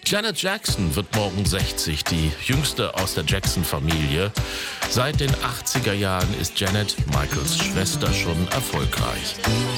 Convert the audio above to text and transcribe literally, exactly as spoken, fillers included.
Janet Jackson wird morgen sechzig, die jüngste aus der Jackson-Familie. Seit den achtziger Jahren ist Janet, Michaels Schwester, schon erfolgreich.